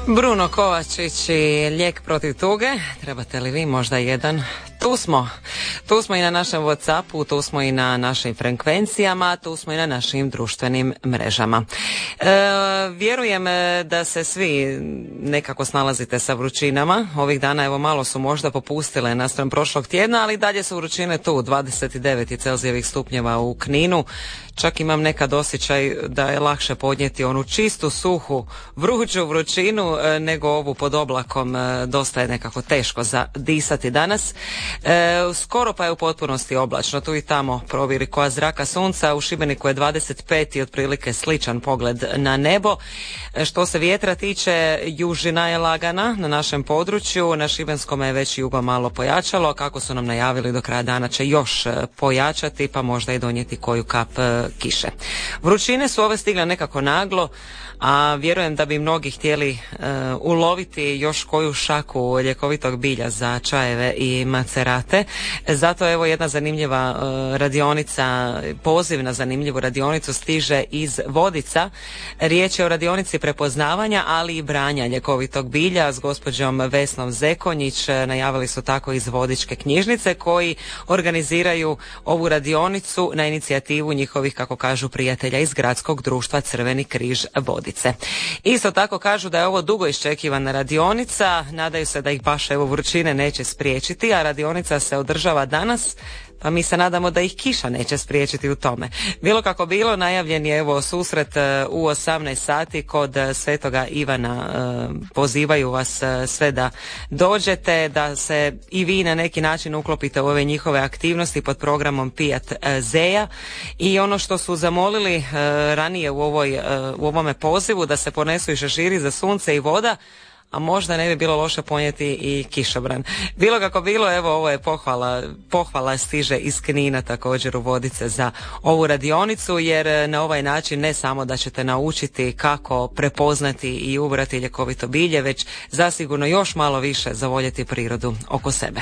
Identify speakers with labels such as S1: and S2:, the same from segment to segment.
S1: Bruno Kovačić i Lijek protiv tuge. Trebate li vi možda jedan? Tu smo i na našem WhatsAppu, tu smo i na našim frekvencijama, tu smo i na našim društvenim mrežama. Vjerujem da se svi nekako snalazite sa vrućinama. Ovih dana evo malo su možda popustile naspram prošlog tjedna, ali dalje su vrućine tu, 29 Celzijevih stupnjeva u Kninu. Čak imam nekad osjećaj da je lakše podnijeti onu čistu, suhu, vruću vrućinu nego ovu pod oblakom. Dosta je nekako teško za disati danas. Skoro pa je u potpunosti oblačno, tu i tamo proviri koja zraka sunca. U Šibeniku je 25 i otprilike sličan pogled na nebo. Što se vjetra tiče, južina je lagana na našem području, na Šibenskom je već jugo malo pojačalo, kako su nam najavili do kraja dana će još pojačati, pa možda i donijeti koju kap kiše. Vrućine su ove stigle nekako naglo, a vjerujem da bi mnogi htjeli uloviti još koju šaku ljekovitog bilja za čajeve i macerate. Zato evo jedna zanimljiva radionica, poziv na zanimljivu radionicu stiže iz Vodica. Riječ je o radionici prepoznavanja, ali i branja ljekovitog bilja s gospođom Vesnom Zekonjić. Najavili su tako iz Vodičke knjižnice, koji organiziraju ovu radionicu na inicijativu njihovih, kako kažu, prijatelja iz Gradskog društva Crveni križ Vodice. Isto tako kažu da je ovo dugo iščekivana radionica, nadaju se da ih baš evo vrućine neće spriječiti, a radionica se održava danas, pa mi se nadamo da ih kiša neće spriječiti u tome. Bilo kako bilo, najavljen je evo susret u 18 sati kod Svetoga Ivana. Pozivaju vas sve da dođete, da se i vi na neki način uklopite u ove njihove aktivnosti pod programom Pijat Zeja. I ono što su zamolili ranije u ovome pozivu, da se ponesu i šeširi za sunce i voda, a možda ne bi bilo loše ponijeti i kišobran. Bilo kako bilo, evo ovo je pohvala stiže iz Knina također u Vodice za ovu radionicu, jer na ovaj način ne samo da ćete naučiti kako prepoznati i ubrati ljekovito bilje, već zasigurno još malo više zavoljeti prirodu oko sebe.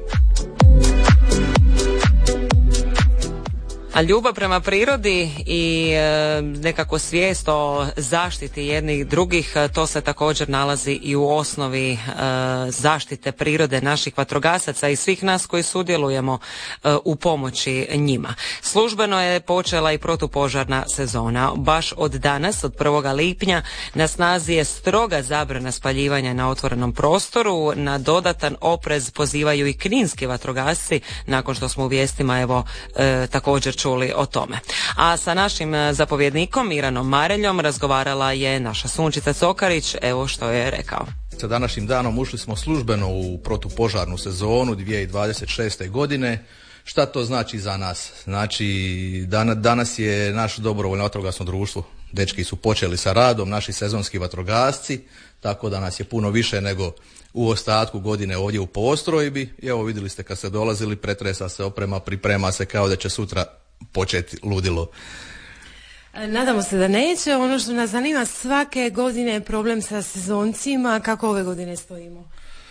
S1: A ljubav prema prirodi i nekako svijest o zaštiti jednih drugih, to se također nalazi i u osnovi zaštite prirode naših vatrogasaca i svih nas koji sudjelujemo u pomoći njima. Službeno je počela i protupožarna sezona. Baš od danas, od 1. lipnja, na snazi je stroga zabrana spaljivanja na otvorenom prostoru. Na dodatan oprez pozivaju i kninski vatrogasci, nakon što smo u vijestima evo također čuli o tome. A sa našim zapovjednikom Miranom Mareljom razgovarala je naša Sunčica Cokarić, evo što je rekao.
S2: Sa današnjim danom ušli smo službeno u protupožarnu sezonu 2026. godine. Šta to znači za nas? Znači, danas je naše dobrovoljno vatrogasno društvo, dečki su počeli sa radom, naši sezonski vatrogasci, tako da nas je puno više nego u ostatku godine ovdje u postrojbi. I evo vidjeli ste kad ste dolazili, pretresa se oprema, priprema se kao da će sutra početi ludilo.
S3: Nadamo se da neće. Ono što nas zanima, svake godine je problem sa sezoncima. Kako ove godine stojimo?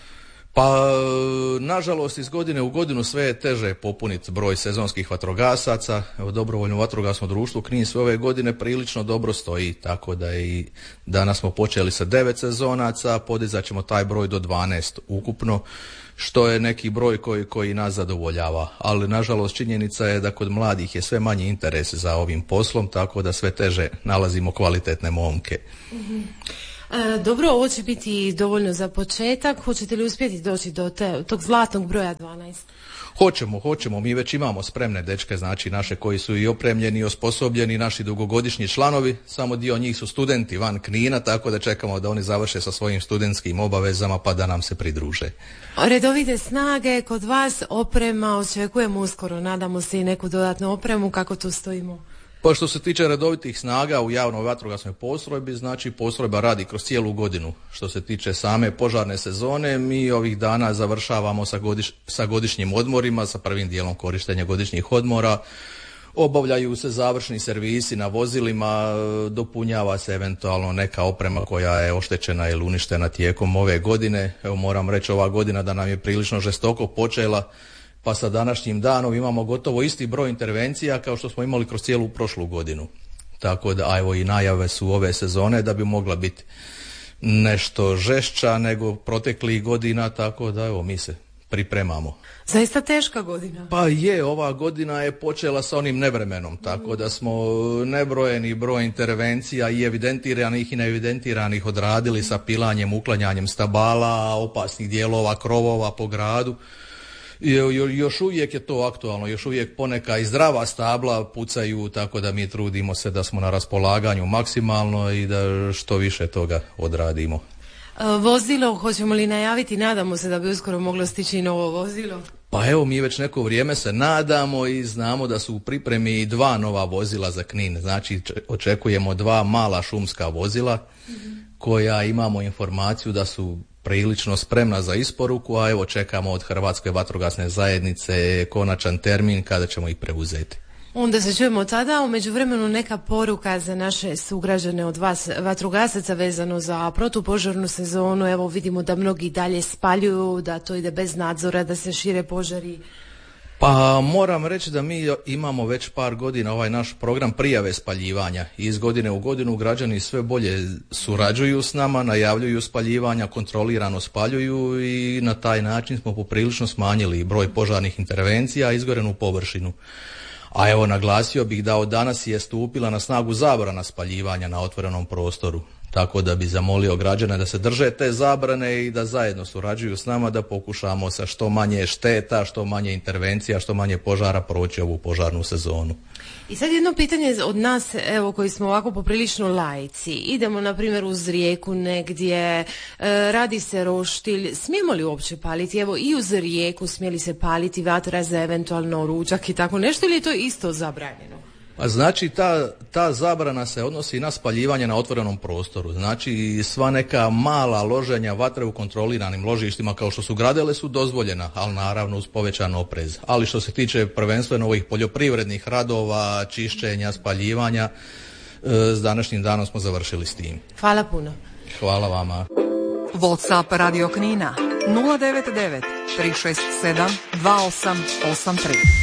S2: Pa, nažalost, iz godine u godinu sve je teže popuniti broj sezonskih vatrogasaca. Evo, dobrovoljno vatrogasno društvo Knin sve ove godine prilično dobro stoji, tako da i danas smo počeli sa 9 sezonaca, podizat ćemo taj broj do 12 ukupno, što je neki broj koji nas zadovoljava. Ali, nažalost, činjenica je da kod mladih je sve manji interes za ovim poslom, tako da sve teže nalazimo kvalitetne momke.
S3: Mm-hmm. Dobro, ovo će biti dovoljno za početak. Hoćete li uspjeti doći do tog zlatnog broja 12?
S2: Hoćemo. Mi već imamo spremne dečke, znači naše koji su i opremljeni i osposobljeni, naši dugogodišnji članovi. Samo dio njih su studenti van Knina, tako da čekamo da oni završe sa svojim studentskim obavezama pa da nam se pridruže.
S3: Redovite snage kod vas, oprema, očekujemo uskoro, nadamo se i neku dodatnu opremu. Kako tu stojimo?
S2: Pa što se tiče redovitih snaga u javnoj vatrogasnoj postrojbi, znači postrojba radi kroz cijelu godinu. Što se tiče same požarne sezone, mi ovih dana završavamo sa godišnjim odmorima, sa prvim dijelom korištenja godišnjih odmora. Obavljaju se završni servisi na vozilima, dopunjava se eventualno neka oprema koja je oštećena ili uništena tijekom ove godine. Evo, moram reći, ova godina da nam je prilično žestoko počela, pa sa današnjim danom imamo gotovo isti broj intervencija kao što smo imali kroz cijelu prošlu godinu. Tako da, evo, i najave su ove sezone da bi mogla biti nešto žešća nego proteklih godina, tako da evo mi se pripremamo.
S3: Zaista teška godina.
S2: Pa je, ova godina je počela sa onim nevremenom, tako da smo nebrojeni broj intervencija i evidentiranih i neevidentiranih odradili sa pilanjem, uklanjanjem stabala, opasnih dijelova krovova po gradu. Još uvijek je to aktualno, još uvijek poneka i zdrava stabla pucaju, tako da mi trudimo se da smo na raspolaganju maksimalno i da što više toga odradimo.
S3: Vozilo, hoćemo li najaviti? Nadamo se da bi uskoro moglo stići i novo vozilo.
S2: Pa evo, mi već neko vrijeme se nadamo i znamo da su u pripremi i 2 nova vozila za Knin. Znači očekujemo 2 mala šumska vozila koja imamo informaciju da su prilično spremna za isporuku, a evo čekamo od Hrvatske vatrogasne zajednice konačan termin kada ćemo ih preuzeti.
S3: Onda se čujemo tada. U međuvremenu neka poruka za naše sugrađane od vas vatrogasaca vezano za protupožarnu sezonu. Evo vidimo da mnogi dalje spaljuju, da to ide bez nadzora, da se šire požari.
S2: Pa moram reći da mi imamo već par godina ovaj naš program prijave spaljivanja. Iz godine u godinu građani sve bolje surađuju s nama, najavljuju spaljivanja, kontrolirano spaljuju i na taj način smo poprilično smanjili broj požarnih intervencija i izgorenu površinu. A evo naglasio bih da od danas je stupila na snagu zabrana spaljivanja na otvorenom prostoru. Tako da bi zamolio građane da se drže te zabrane i da zajedno surađuju s nama da pokušamo sa što manje šteta, što manje intervencija, što manje požara proći ovu požarnu sezonu.
S3: I sad jedno pitanje od nas, evo, koji smo ovako poprilično laici. Idemo, na primjer, uz rijeku negdje, radi se roštilj. Smijemo li uopće paliti? Evo, i uz rijeku smije li se paliti vatra za eventualno ručak i tako nešto, ili je to isto zabranjeno?
S2: A znači ta zabrana se odnosi na spaljivanje na otvorenom prostoru. Znači sva neka mala loženja vatre u kontroliranim ložištima kao što su gradele su dozvoljena, ali naravno uz povećan oprez. Ali što se tiče prvenstveno ovih poljoprivrednih radova, čišćenja, spaljivanja, s današnjim danom smo završili s tim.
S3: Hvala puno.
S2: Hvala vama.
S4: WhatsApp Radio Knina 099 367 2883.